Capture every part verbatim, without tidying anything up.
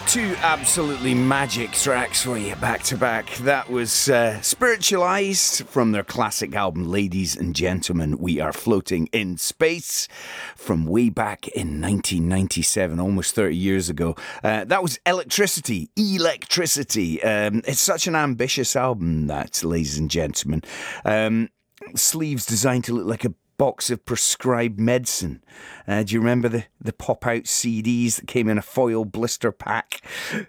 Two absolutely magic tracks for you back to back. That was uh, Spiritualized from their classic album Ladies and Gentlemen, We Are Floating in Space, from way back in nineteen ninety-seven, almost thirty years ago. Uh, that was Electricity, Electricity. Um, it's such an ambitious album, that, ladies and gentlemen. Um, sleeves designed to look like a box of prescribed medicine. Uh, do you remember the, the pop-out C Ds that came in a foil blister pack?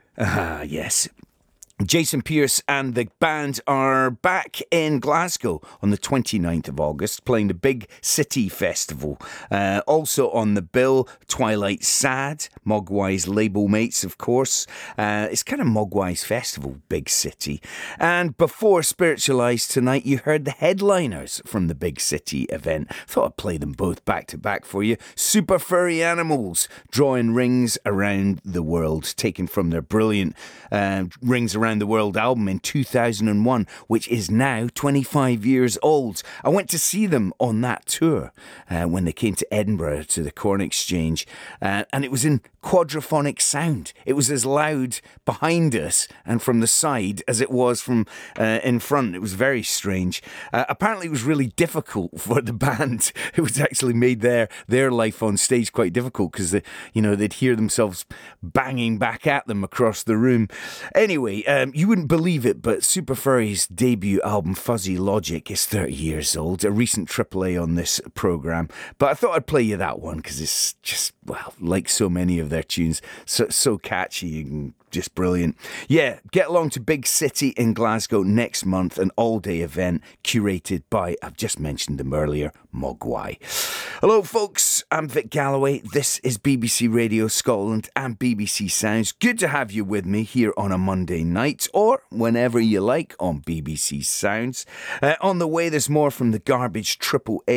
Ah, yes. Jason Pierce and the band are back in Glasgow on the twenty-ninth of August, playing the Big City Festival. Uh, also on the bill, Twilight Sad, Mogwai's label mates, of course. Uh, it's kind of Mogwai's festival, Big City. And before Spiritualized tonight, you heard the headliners from the Big City event. Thought I'd play them both back to back for you. Super Furry Animals, Drawing Rings Around the World, taken from their brilliant uh, Rings Around the World album in two thousand one, which is now twenty-five years old. I went to see them on that tour uh, when they came to Edinburgh to the Corn Exchange, uh, and it was in quadraphonic sound. It was as loud behind us and from the side as it was from uh, in front. It was very strange. Uh, apparently it was really difficult for the band. It was actually made their their life on stage quite difficult because they, you know, they'd hear themselves banging back at them across the room. Anyway, um, you wouldn't believe it, but Super Furry's debut album Fuzzy Logic is thirty years old, a recent triple A on this programme. But I thought I'd play you that one because it's just, well, like so many of their tunes, so, so catchy and just brilliant. Yeah, get along to Big City in Glasgow next month, an all-day event curated by, I've just mentioned them earlier, Mogwai. Hello folks, I'm Vic Galloway. This is B B C Radio Scotland and B B C Sounds. Good to have you with me here on a Monday night, or whenever you like on B B C Sounds. Uh, on the way, there's more from the Garbage Triple A.